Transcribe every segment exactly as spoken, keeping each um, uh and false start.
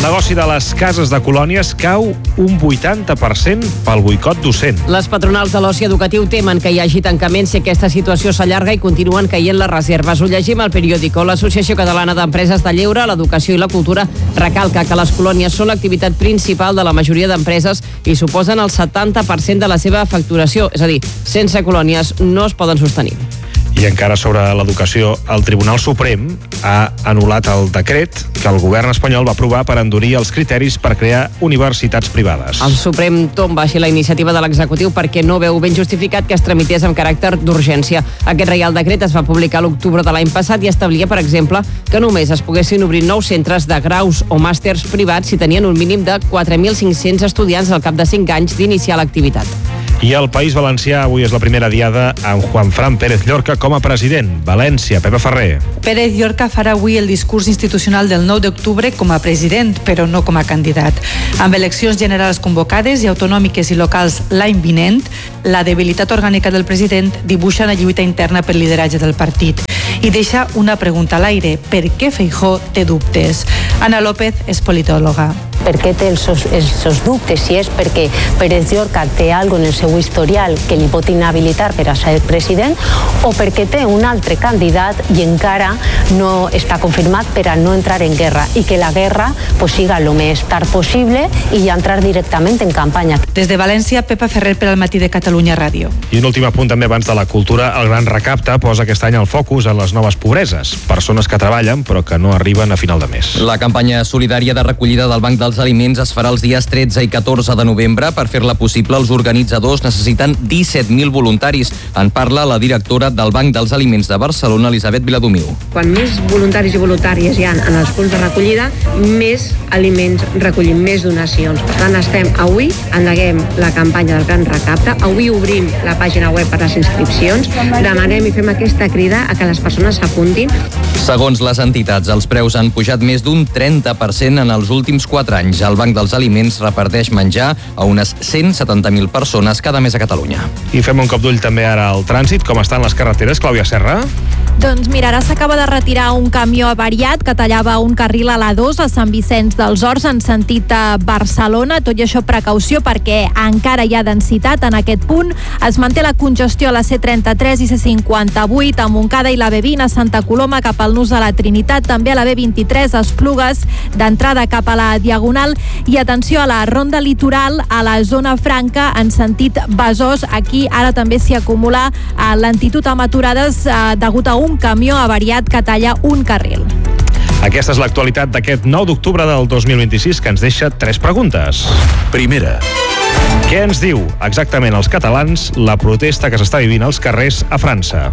negoci de les cases de colònies cau un vuitanta per cent pel boicot docent. Les patronals de l'oci educatiu temen que hi hagi tancaments si aquesta situació s'allarga i continuen caient les reserves. Ho llegim al periòdico. L'Associació Catalana d'Empreses de Lleure, l'Educació i la Cultura recalca que les colònies són l'activitat principal de la majoria d'empreses i suposen el setanta per cent de la seva facturació. És a dir, sense colònies no es poden sostenir. I encara sobre l'educació, el Tribunal Suprem ha anul·lat el decret que el govern espanyol va aprovar per endurir els criteris per crear universitats privades. El Suprem tomba així la iniciativa de l'executiu perquè no veu ben justificat que es tramités amb caràcter d'urgència. Aquest reial decret es va publicar a l'octubre de l'any passat i establia, per exemple, que només es poguessin obrir nous centres de graus o màsters privats si tenien un mínim de quatre mil cinc-cents estudiants al cap de cinc anys d'iniciar l'activitat. I al País Valencià avui és la primera diada amb Juanfran Pérez Llorca com a president. València, Pepa Ferrer. Pérez Llorca farà avui el discurs institucional del nou d'octubre com a president, però no com a candidat. Amb eleccions generals convocades i autonòmiques i locals l'any vinent, la debilitat orgànica del president dibuixa una lluita interna pel lideratge del partit i deixa una pregunta a l'aire. Per què Feijóo té dubtes? Ana López és politòloga. Per què té els seus, els seus dubtes? Si és perquè Pérez Llorca té alguna en el seu historial que li pot inhabilitar per a ser president o perquè té un altre candidat i encara no està confirmat per a no entrar en guerra i que la guerra pues, siga el més tard possible i ja entrar directament en campanya. Des de València, Pepa Ferrer per al Matí de Catalunya Ràdio. I un últim apunt també abans de la cultura. El Gran Recapte posa aquest any el focus en les noves pobreses. Persones que treballen però que no arriben a final de mes. La campanya solidària de recollida del Banc dels Aliments es farà els dies tretze i catorze de novembre. Per fer-la possible, els organitzadors necessiten disset mil voluntaris. En parla la directora del Banc dels Aliments de Barcelona, Elisabet Viladomiu. Quan més voluntaris i voluntàries hi ha en els punts de recollida, més aliments recollim, més donacions. Per tant, estem avui, endeguem la campanya del Gran Recapte, avui obrim la pàgina web per les inscripcions, demanem i fem aquesta crida a que les persones s'apuntin. Segons les entitats, els preus han pujat més d'un trenta per cent en els últims quatre anys. El Banc dels Aliments reparteix menjar a unes cent setanta mil persones cada mes a Catalunya. I fem un cop d'ull també ara al trànsit. Com estan les carreteres, Clàudia Serra? Doncs mira, ara s'acaba de retirar un camió avariat que tallava un carril a l'A dos a Sant Vicenç dels Horts en sentit a Barcelona. Tot i això, precaució perquè encara hi ha densitat en aquest punt. Es manté la congestió a la C trenta-tres i C cinquanta-vuit a Montcada i la B vint a Santa Coloma cap al Nus de la Trinitat, també a la B vint-i-tres a Esplugues d'entrada cap a la Diagonal i atenció a la Ronda Litoral a la Zona Franca en sentit Besòs. Aquí ara també s'hi acumula a lentitud amb aturades eh, degut a un camió avariat que talla un carril. Aquesta és l'actualitat d'aquest nou d'octubre del dos mil vint-i-sis que ens deixa tres preguntes. Primera. Què ens diu exactament als catalans la protesta que s'està vivint als carrers a França?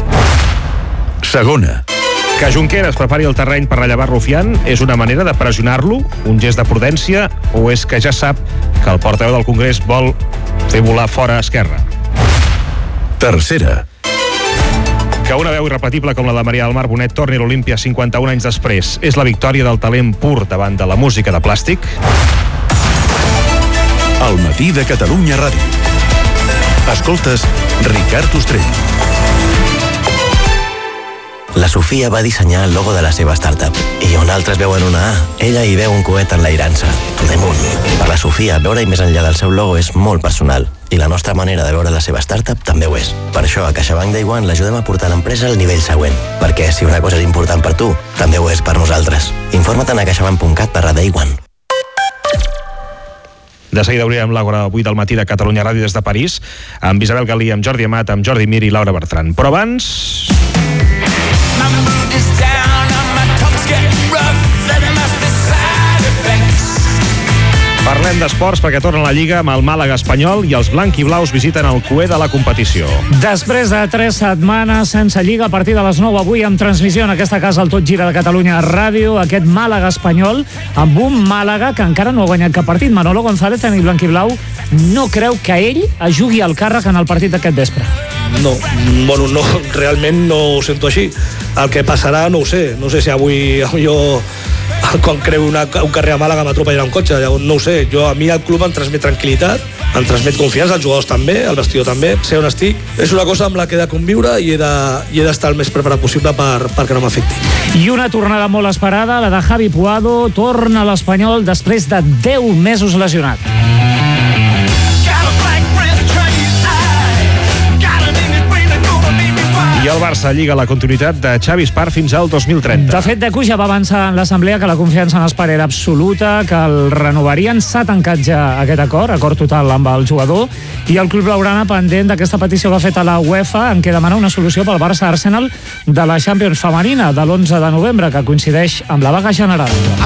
Segona. Que Junqueras prepari el terreny per rellevar Rufián és una manera de pressionar-lo, un gest de prudència, o és que ja sap que el portaveu del Congrés vol fer volar fora Esquerra? Tercera. Que una veu irrepetible com la de Maria del Mar Bonet torni a l'Olímpia cinquanta-un anys després és la victòria del talent pur davant de la música de plàstic? El Matí de Catalunya Ràdio. Escoltes Ricard Ostrell. La Sofia va dissenyar el logo de la seva startup i on altres veuen una A, ella hi veu un coet enlairant-se. Podem-ho. Per la Sofia, veure-hi més enllà del seu logo és molt personal i la nostra manera de veure la seva startup també ho és. Per això a CaixaBank Day One l'ajudem a portar l'empresa al nivell següent, perquè si una cosa és important per tu, també ho és per nosaltres. Informa't a caixabank punt cat barra day one. De seguida obrirem l'Àgora avui del Matí de Catalunya Ràdio des de París, amb Isabel Galí, amb Jordi Amat, amb Jordi Mir i Laura Bertran. Però abans... Parlem d'esports perquè torna la Lliga amb el Màlaga espanyol i els blanc-i-blaus visiten el cué de la competició. Després de tres setmanes sense Lliga, a partir de les nou avui amb transmissió en aquesta casa al Tot Gira de Catalunya Ràdio, aquest Màlaga espanyol amb un Màlaga que encara no ha guanyat cap partit. Manolo González, tècnic blanc-i-blau, no creu que ell jugui al càrrec en el partit d'aquest vespre. No, bueno, no, realment no ho sento així. El que passarà no ho sé. No sé si avui jo quan creu una, un carrer a Màlaga m'atropellarà un cotxe, llavors no ho sé, jo, a mi el club em transmet tranquil·litat, em transmet confiança, els jugadors també, el vestidor també, sé on estic, és una cosa amb la que he de conviure i he de, i he d'estar el més preparat possible per, perquè no m'afecti. I una tornada molt esperada, la de Javi Puado, torna a l'Espanyol després de deu mesos lesionat. I el Barça lliga la continuïtat de Xavi Espart fins al dos mil trenta. De fet, Deco ja va avançar en l'assemblea que la confiança en Espart era absoluta, que el renovarien. S'ha tancat ja aquest acord, acord total amb el jugador, i el club blaugrana pendent d'aquesta petició que ha fet a la UEFA en què demana una solució pel Barça-Arsenal de la Champions femenina de l'onze de novembre, que coincideix amb la vaga general.